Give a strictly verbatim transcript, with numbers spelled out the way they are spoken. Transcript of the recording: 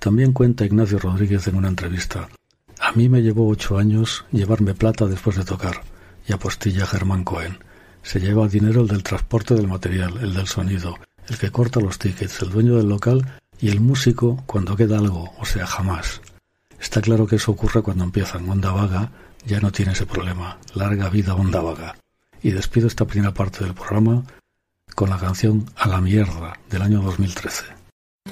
También cuenta Ignacio Rodríguez en una entrevista: a mí me llevó ocho años llevarme plata después de tocar, y apostilla Germán Cohen. Se lleva dinero el del transporte del material, el del sonido, el que corta los tickets, el dueño del local y el músico cuando queda algo, o sea, jamás. Está claro que eso ocurre cuando empiezan. Onda Vaga ya no tiene ese problema. Larga vida Onda Vaga. Y despido esta primera parte del programa con la canción A la mierda del año dos mil trece.